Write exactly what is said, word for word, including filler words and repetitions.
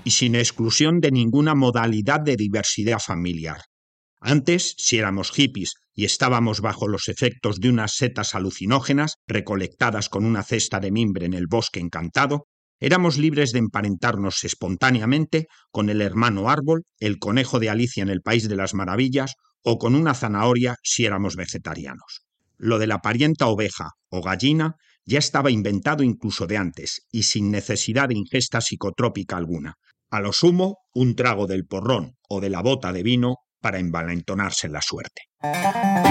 y sin exclusión de ninguna modalidad de diversidad familiar. Antes, si éramos hippies y estábamos bajo los efectos de unas setas alucinógenas recolectadas con una cesta de mimbre en el bosque encantado, éramos libres de emparentarnos espontáneamente con el hermano árbol, el conejo de Alicia en el País de las Maravillas o con una zanahoria si éramos vegetarianos. Lo de la parienta oveja o gallina ya estaba inventado incluso de antes y sin necesidad de ingesta psicotrópica alguna. A lo sumo, un trago del porrón o de la bota de vino para envalentonarse la suerte.